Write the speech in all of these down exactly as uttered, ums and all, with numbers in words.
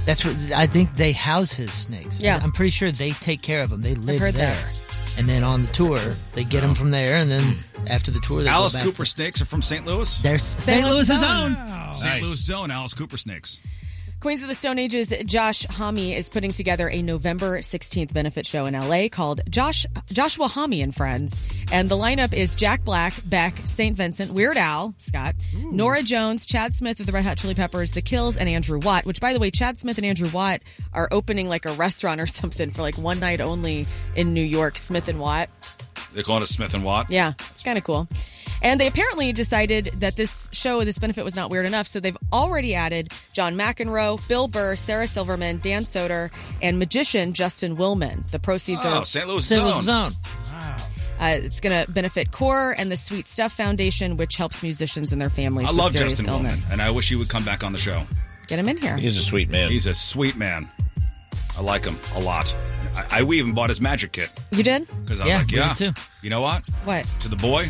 That's what I think. They house his snakes. Yeah. I'm pretty sure they take care of them. They live heard there. that. And then on the tour, they get them from there, and then after the tour, they Alice go back Cooper to, snakes are from Saint Louis? They're Saint Louis's own. Wow. Saint Louis zone, Alice Cooper snakes. Queens of the Stone Age's Josh Homme is putting together a November sixteenth benefit show in L A called Josh Joshua Homme and Friends. And the lineup is Jack Black, Beck, Saint Vincent, Weird Al, Scott, Ooh. Nora Jones, Chad Smith of the Red Hot Chili Peppers, The Kills, and Andrew Watt, which, by the way, Chad Smith and Andrew Watt are opening like a restaurant or something for like one night only in New York, Smith and Watt. They're calling it Smith and Watt? Yeah, it's kind of cool. And they apparently decided that this show, this benefit was not weird enough, so they've already added John McEnroe, Bill Burr, Sarah Silverman, Dan Soder, and magician Justin Willman. The proceeds oh, are... Saint Louis Saint Louis zone. zone. Wow. Uh, it's going to benefit CORE and the Sweet Stuff Foundation, which helps musicians and their families I with love serious Justin illness. Willman, and I wish he would come back on the show. Get him in here. He's a sweet man. He's a sweet man. I like him a lot. I, I we even bought his magic kit. You did? Because I Yeah, was like, we yeah, did too. you know what? What? To the boy,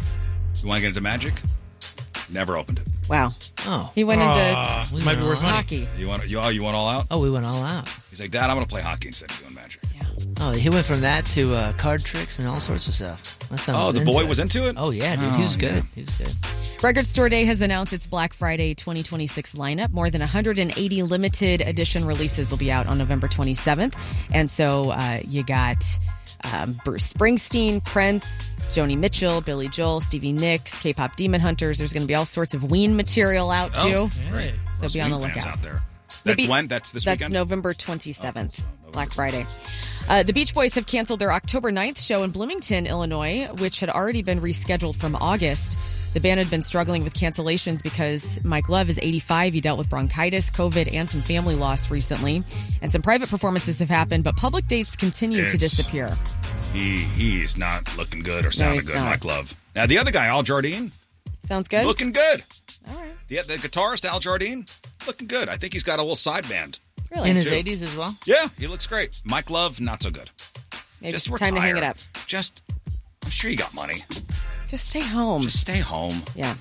you want to get into magic? Never opened it. Wow. Oh, He went into Uh, might be worth money. hockey. You want you, oh, you want all out? oh, we went all out. He's like, Dad, I'm going to play hockey instead of doing magic. Oh, he went from that to uh, card tricks and all sorts of stuff. My son Oh, was the into boy it. was into it? Oh yeah, dude, Oh, he was good. yeah. He was good. Record Store Day has announced its Black Friday twenty twenty-six lineup. More than one hundred eighty limited edition releases will be out on November twenty-seventh. And so uh, you got um, Bruce Springsteen, Prince, Joni Mitchell, Billy Joel, Stevie Nicks, K-pop Demon Hunters. There's going to be all sorts of Ween material out, too. Oh, great. So Those be on the Ween fans lookout. out there. That's Maybe- when? That's this That's weekend? November twenty-seventh, Oh, so November Black Friday. Uh, the Beach Boys have canceled their October ninth show in Bloomington, Illinois, which had already been rescheduled from August. The band had been struggling with cancellations because Mike Love is eighty-five. He dealt with bronchitis, COVID, and some family loss recently. And some private performances have happened, but public dates continue to It's- disappear. He He's not looking good or sounding he's good, not. Mike Love. Now, the other guy, Al Jardine, Sounds good? looking good. All right. The, the guitarist, Al Jardine, looking good. I think he's got a little side band. Really? In his Too. eighties as well. Yeah, he looks great. Mike Love, not so good. Maybe Just it's time to hang it retire. up. Just, I'm sure you got money. Just stay home. Just stay home. Yeah.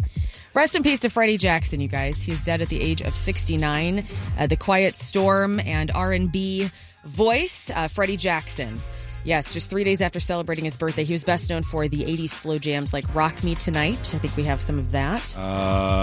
Rest in peace to Freddie Jackson, you guys. He's dead at the age of sixty-nine. Uh, the Quiet Storm and R and B voice, uh, Freddie Jackson. Yes, just three days after celebrating his birthday. He was best known for the eighties slow jams like Rock Me Tonight. I think we have some of that. Uh...